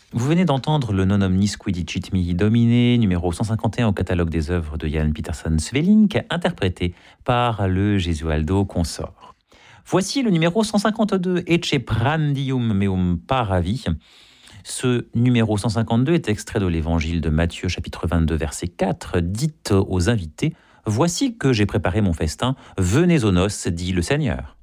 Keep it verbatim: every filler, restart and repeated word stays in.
Vous venez d'entendre le Non omnis qui dicit mihi Domine, numéro cent cinquante et un au catalogue des œuvres de Jan Peterson Svelink, interprété par le Gesualdo Consort. Voici le numéro cent cinquante-deux, Ecce prandium meum paravi. Ce numéro cent cinquante-deux est extrait de l'évangile de Matthieu, chapitre vingt-deux, verset quatre. Dites aux invités, voici que j'ai préparé mon festin, venez aux noces, dit le Seigneur.